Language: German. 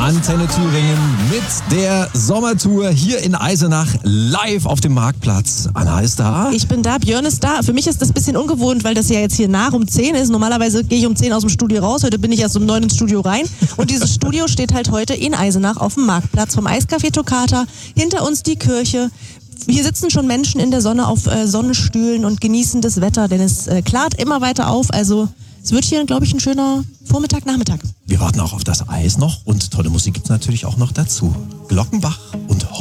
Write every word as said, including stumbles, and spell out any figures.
Antenne Thüringen mit der Sommertour hier in Eisenach live auf dem Marktplatz. Anna ist da. Ich bin da, Björn ist da. Für mich ist das ein bisschen ungewohnt, weil das ja jetzt hier nach um zehn ist. Normalerweise gehe ich um zehn aus dem Studio raus, heute bin ich erst um neun ins Studio rein. Und dieses Studio steht halt heute in Eisenach auf dem Marktplatz vom Eiscafé Toccata. Hinter uns die Kirche. Hier sitzen schon Menschen in der Sonne auf äh, Sonnenstühlen und genießen das Wetter, denn es äh, klart immer weiter auf. Also es wird hier, glaube ich, ein schöner Vormittag, Nachmittag. Wir warten auch auf das Eis noch und tolle Musik gibt es natürlich auch noch dazu. Glockenbach und